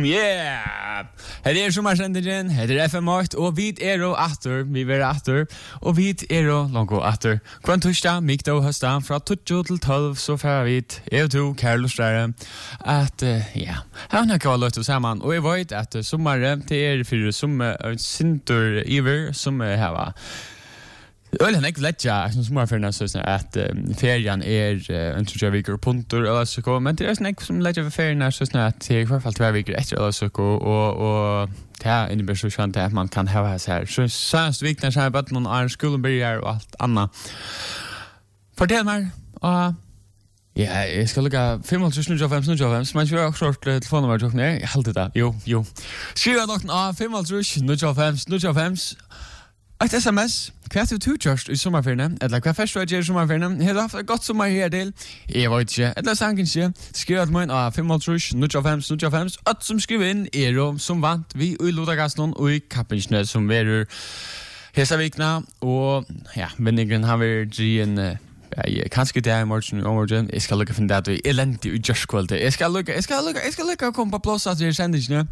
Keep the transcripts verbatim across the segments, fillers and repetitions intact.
Yeah! Her er sommersendingen, her er F M åtte, og vi er og atter, vi er atter, og vi er og langt atter. Kvann torsdag, mikk da høsta, fra tolv til tolv, så fer vi, jeg og to, Karl og Strare, at, uh, ja, her har ikke vært løtt sammen, og jeg vet at uh, sommeren, det er for sommer, uh, sinter iver, som uh, her var. Öl han ikke letja som sommerferien så sånn at um, ferien er uh, en tror jeg viker punter eller så gå, men det er sånn ikke som letja for ferien er så sånn at det er i hvert fall tver viker etter eller så gå, og, og det er innebærer så skjønt at man kan hava her her. Så sønns vikene så har jeg bare noen annen skolen byrjar og alt annet. Fortell meg, og ja, jeg skal lukke fem null null fem null fem, men jeg har også hørt telefonnummer til dere. Jeg halte det, jo, jo. Skriv av dere av fem null null fem null fem. Et sms, hva er det du kjørst i sommerferien? Eller hva først du har gjort i sommerferien? Har du haft et godt sommer her til? Jeg vet ikke. Eller sangen ikke. Skriv at min av fem null null fem null fem. At som skriver inn er jo som vant vi i Lodagassen og i Kappingsnø som verer hese vikna. Og ja, venningren har vært i en... Ja, kanskje det er i morgen og morgen. Jeg skal lukke finne det at vi er elendig i just-kvalitet. Jeg skal lukke, jeg skal lukke, jeg skal lukke å komme på plass at det er sendingene.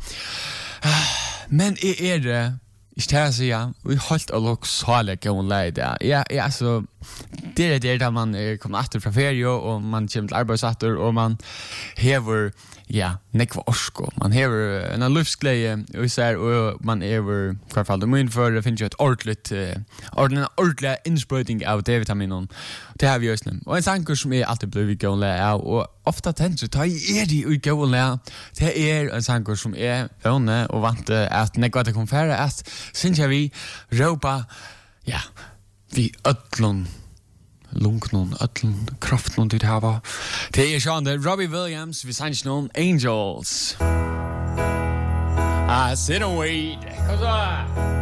Men jeg er det... Ich tæs ja, vi holdt og lukk salig og leid. Ja, ja, så det er det der man er kommer atter fra ferie og man kommer til arbeidsatter og man hever ja, nekva orsko. Man hever en luftsgleie og især og man hever hver fall det må innføre finnes jo et ordentligt en ordentlig innsprøyting av D-vitaminon. Det har vi også. Og en sanger som er alltid blevet gående av og ofta tenker ta er de i gående. Det er en sanger som er gående og vant at nekva det kommer færre at synes jeg vi råpa ja, vi ødlån lungnon, ödlun, kraften til hava. Det er sånn det Robbie Williams, vi sanns noen Angels. I sit and wait. Hva så?